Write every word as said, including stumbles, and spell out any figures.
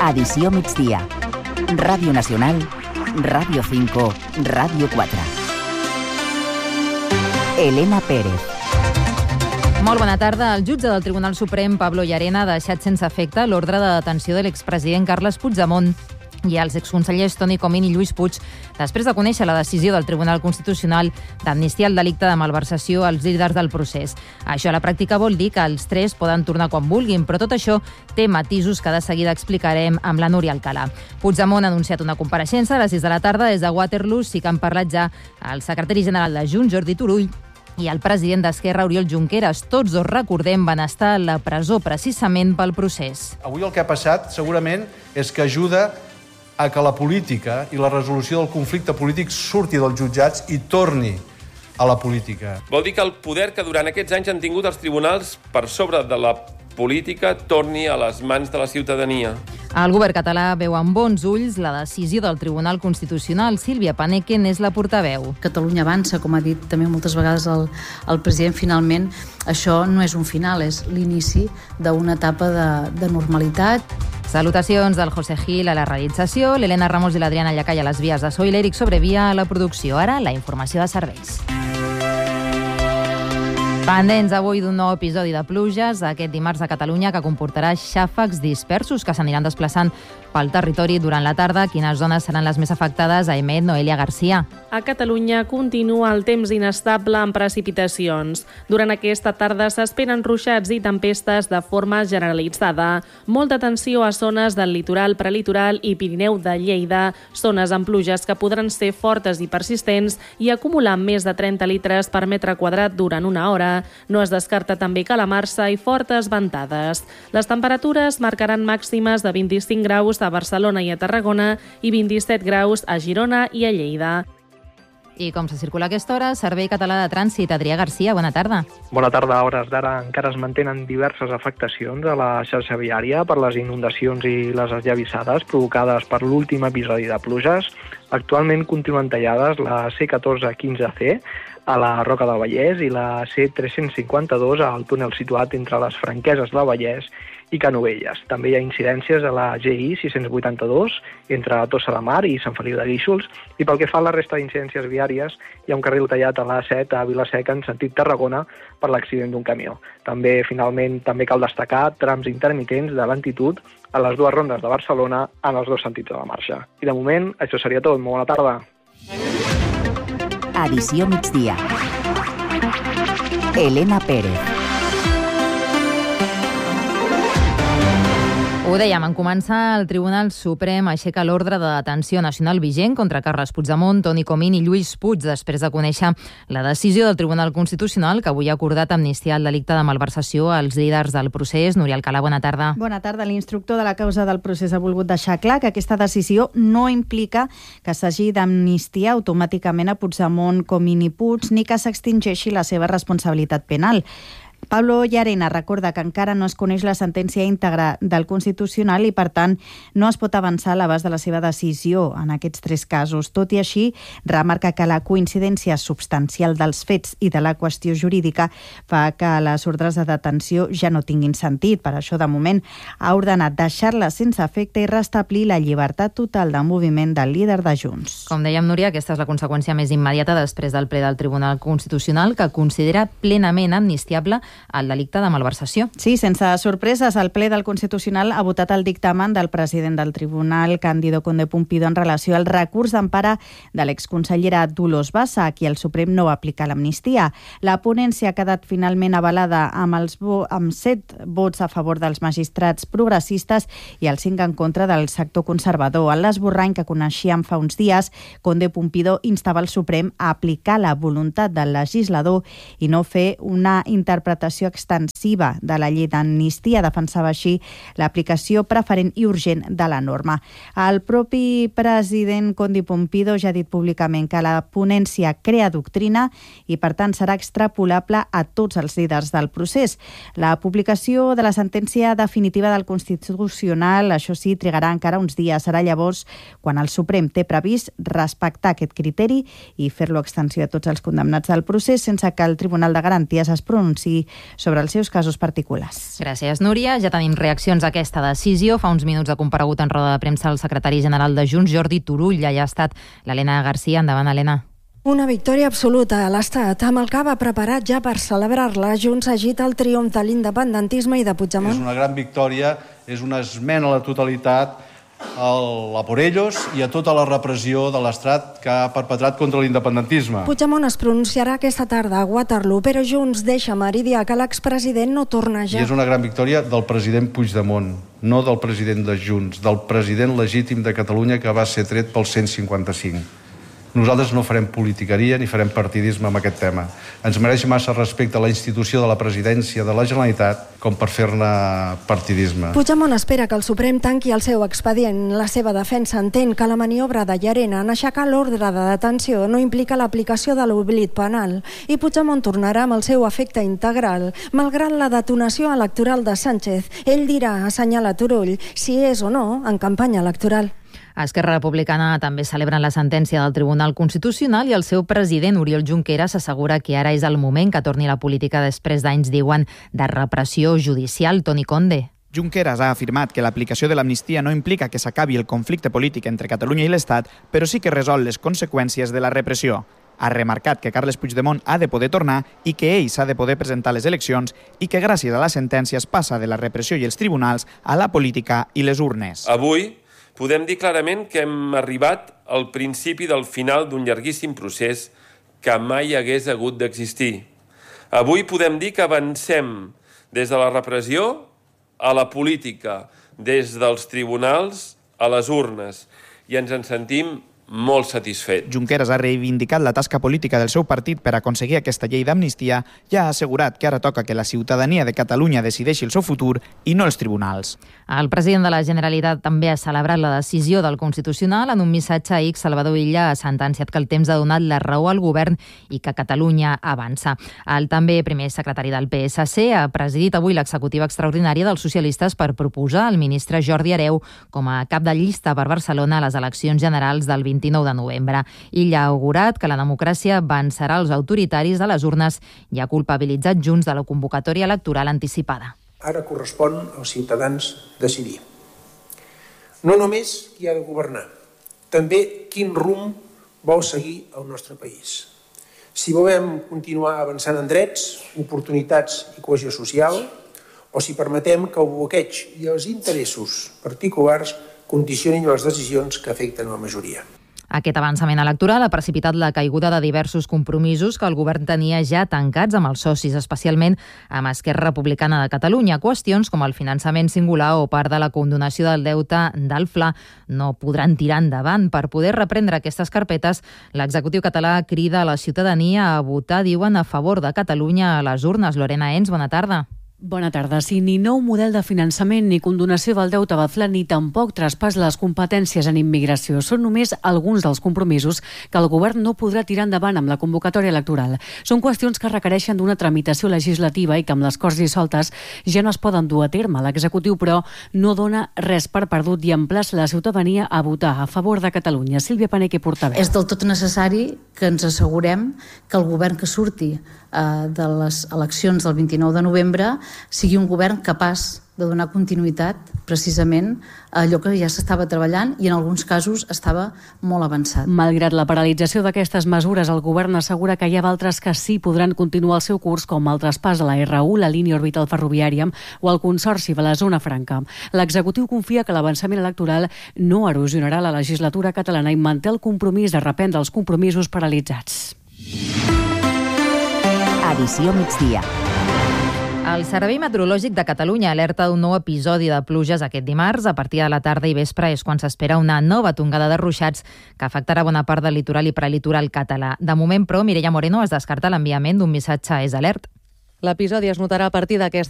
Edició migdia. Ràdio Nacional, Ràdio cinco, Ràdio quatre. Elena Pérez. Molt bona tarda. El jutge del Tribunal Suprem, Pablo Llarena, ha deixat sense efecte l'ordre de detenció de l'expresident Carles Puigdemont i els exconsellers Toni Comín i Lluís Puig, després de conèixer la decisió del Tribunal Constitucional d'amnistiar el delicte de malversació als líders del procés. Això a la pràctica vol dir que els tres poden tornar quan vulguin, però tot això té matisos que de seguida explicarem amb la Núria Alcalà. Puigdemont ha anunciat una compareixença a les sis de la tarda des de Waterloo. Sí que han parlat ja el secretari general de Junts, Jordi Turull, i el president d'Esquerra, Oriol Junqueras. Tots dos, recordem, van estar a la presó precisament pel procés. Avui el que ha passat segurament és que ajuda a que la política i la resolució del conflicte polític surti dels jutjats i torni a la política. Vol dir que el poder que durant aquests anys han tingut els tribunals per sobre de la política torni a les mans de la ciutadania. El govern català veu amb bons ulls la decisió del Tribunal Constitucional. Sílvia Paneque és la portaveu. Catalunya avança, com ha dit també moltes vegades el, el president. Finalment, això no és un final, és l'inici d'una etapa de, de normalitat. Salutacions del José Gil a la realització, l'Helena Ramos i l'Adriana Llacai a les vies de so i l'Eric Sobrevia a la producció. Ara, la informació de serveis. Pendents avui d'un nou episodi de pluges aquest dimarts a Catalunya que comportarà xàfecs dispersos que s'aniran desplaçant pel territori durant la tarda. Quines zones seran les més afectades? Aimet, Noelia Garcia. A Catalunya continua el temps inestable amb precipitacions. Durant aquesta tarda s'esperen ruixats i tempestes de forma generalitzada. Molta atenció a zones del litoral, prelitoral i Pirineu de Lleida, zones amb pluges que podran ser fortes i persistents i acumular més de trenta litres per metre quadrat durant una hora. No es descarta també calamarsa i fortes ventades. Les temperatures marcaran màximes de vint-i-cinc graus a Barcelona i a Tarragona i vint-i-set graus a Girona i a Lleida. I com se circula a aquesta hora, Servei Català de Trànsit. Adrià Garcia, bona tarda. Bona tarda. A hores d'ara encara es mantenen diverses afectacions a la xarxa viària per les inundacions i les esllavissades provocades per l'últim episodi de pluges. Actualment continuen tallades la C catorze quinze C a la Roca del Vallès i la C tres-cents cinquanta-dos al túnel situat entre les Franqueses del Vallès i Canovelles. També hi ha incidències a la G I sis-cents vuitanta-dos entre Tossa de Mar i Sant Feliu de Guíxols, i pel que fa a la resta d'incidències viàries hi ha un carril tallat a l'A set a Vila-seca en sentit Tarragona per l'accident d'un camió. També, finalment, també cal destacar trams intermitents de lentitud a les dues rondes de Barcelona en els dos sentits de la marxa. I de moment, això seria tot. Molt bona tarda. Edició migdia. Elena Pérez. Ho dèiem, en començar, el Tribunal Suprem aixeca l'ordre de detenció nacional vigent contra Carles Puigdemont, Toni Comín i Lluís Puig, després de conèixer la decisió del Tribunal Constitucional que avui ha acordat amnistiar el delicte de malversació als líders del procés. Núria Alcalà, bona tarda. Bona tarda. L'instructor de la causa del procés ha volgut deixar clar que aquesta decisió no implica que s'hagi d'amnistiar automàticament a Puigdemont, Comín i Puig, ni que s'extingeixi la seva responsabilitat penal. Pablo Llarena recorda que encara no es coneix la sentència íntegra del Constitucional i, per tant, no es pot avançar a l'abast de la seva decisió en aquests tres casos. Tot i així, remarca que la coincidència substancial dels fets i de la qüestió jurídica fa que les ordres de detenció ja no tinguin sentit. Per això, de moment, ha ordenat deixar-la sense efecte i restablir la llibertat total de moviment del líder de Junts. Com dèiem, Núria, aquesta és la conseqüència més immediata després del ple del Tribunal Constitucional, que considera plenament amnistiable el delicte de malversació. Sí, sense sorpreses, el ple del Constitucional ha votat el dictamen del president del Tribunal, Cándido Conde Pumpido, en relació al recurs d'empara de l'exconsellera Dolors Bassa, a qui el Suprem no va aplicar l'amnistia. La ponència ha quedat finalment avalada amb, els vo- amb set vots a favor dels magistrats progressistes i els cinc en contra del sector conservador. En l'esborrany que coneixíem fa uns dies, Conde Pumpido instava el Suprem a aplicar la voluntat del legislador i no fer una interpretació extensiva de la llei d'amnistia. Defensava així l'aplicació preferent i urgent de la norma. El propi president Conde Pumpido ja ha dit públicament que la ponència crea doctrina i, per tant, serà extrapolable a tots els líders del procés. La publicació de la sentència definitiva del Constitucional, això sí, trigarà encara uns dies. Serà llavors quan el Suprem té previst respectar aquest criteri i fer-lo extensió a tots els condemnats del procés sense que el Tribunal de Garanties es pronunciï sobre els seus casos particulars. Gràcies, Núria. Ja tenim reaccions a aquesta decisió. Fa uns minuts ha comparegut en roda de premsa el secretari general de Junts, Jordi Turull. Ja hi ha estat l'Helena García. Endavant, Helena. Una victòria absoluta a l'Estat. Amb el C A V preparat ja per celebrar-la, Junts agita el triomf de l'independentisme i de Puigdemont. És una gran victòria, és una esmena a la totalitat a por ellos i a tota la repressió de l'Estat que ha perpetrat contra l'independentisme. Puigdemont es pronunciarà aquesta tarda a Waterloo, però Junts deixa meridià que l'expresident no torna ja. I és una gran victòria del president Puigdemont, no del president de Junts, del president legítim de Catalunya que va ser tret pel cent cinquanta cinc. Nosaltres no farem politiqueria ni farem partidisme amb aquest tema. Ens mereix massa respecte a la institució de la presidència de la Generalitat com per fer-ne partidisme. Puigdemont espera que el Suprem tanqui el seu expedient. La seva defensa entén que la maniobra de Llarena en aixecar l'ordre de detenció no implica l'aplicació de l'oblit penal i Puigdemont tornarà amb el seu efecte integral. Malgrat la detonació electoral de Sánchez, ell dirà, assenyala Turull, si és o no en campanya electoral. A Esquerra Republicana també celebren la sentència del Tribunal Constitucional i el seu president, Oriol Junqueras, assegura que ara és el moment que torni la política després d'anys, diuen, de repressió judicial. Toni Conde. Junqueras ha afirmat que l'aplicació de l'amnistia no implica que s'acabi el conflicte polític entre Catalunya i l'Estat, però sí que resol les conseqüències de la repressió. Ha remarcat que Carles Puigdemont ha de poder tornar i que ell s'ha de poder presentar a les eleccions i que gràcies a la sentència es passa de la repressió i els tribunals a la política i les urnes. Avui podem dir clarament que hem arribat al principi del final d'un llarguíssim procés que mai hagués hagut d'existir. Avui podem dir que avancem des de la repressió a la política, des dels tribunals a les urnes, i ens en sentim molt satisfet. Junqueras ha reivindicat la tasca política del seu partit per aconseguir aquesta llei d'amnistia i ha assegurat que ara toca que la ciutadania de Catalunya decideixi el seu futur i no els tribunals. El president de la Generalitat també ha celebrat la decisió del Constitucional. En un missatge a X, Salvador Illa ha sentenciat que el temps ha donat la raó al govern i que Catalunya avança. El també primer secretari del P S C ha presidit avui l'executiva extraordinària dels socialistes per proposar el ministre Jordi Hereu com a cap de llista per Barcelona a les eleccions generals del vint-i-nou de novembre. Illa ha augurat que la democràcia vencerà els autoritaris de les urnes i ha culpabilitzat Junts de la convocatòria electoral anticipada. Ara correspon als ciutadans decidir. No només qui ha de governar, també quin rumb vol seguir el nostre país. Si volem continuar avançant en drets, oportunitats i cohesió social, o si permetem que el bloqueig i els interessos particulars condicionin les decisions que afecten la majoria. Aquest avançament electoral ha precipitat la caiguda de diversos compromisos que el govern tenia ja tancats amb els socis, especialment amb Esquerra Republicana de Catalunya. Qüestions com el finançament singular o part de la condonació del deute del Fla no podran tirar endavant. Per poder reprendre aquestes carpetes, l'executiu català crida a la ciutadania a votar, diuen, a favor de Catalunya a les urnes. Lorena Ens, bona tarda. Bona tarda. Si ni nou model de finançament ni condonació del deute del Fla ni tampoc traspàs les competències en immigració són només alguns dels compromisos que el govern no podrà tirar endavant amb la convocatòria electoral. Són qüestions que requereixen d'una tramitació legislativa i que amb les corts dissoltes ja no es poden dur a terme. L'executiu, però, no dona res per perdut i emplaça la ciutadania a votar a favor de Catalunya. Sílvia Paneque, portaveu. És del tot necessari que ens assegurem que el govern que surti eh, de les eleccions del vint-i-nou de novembre sigui un govern capaç de donar continuïtat precisament a allò que ja s'estava treballant i en alguns casos estava molt avançat. Malgrat la paralització d'aquestes mesures, el govern assegura que hi ha d'altres que sí podran continuar el seu curs, com el traspàs a la erre u, la línia orbital ferroviària o el consorci de la zona franca. L'executiu confia que l'avançament electoral no erosionarà la legislatura catalana i manté el compromís de reprendre els compromisos paralitzats. Edició migdia. El Servei Meteorològic de Catalunya alerta d'un nou episodi de pluges aquest dimarts. A partir de la tarda i vespre és quan s'espera una nova tongada de ruixats que afectarà bona part del litoral i prelitoral català. De moment, però, Mireia Moreno es descarta l'enviament d'un missatge és alert. L'episodi es notarà a partir d'aquesta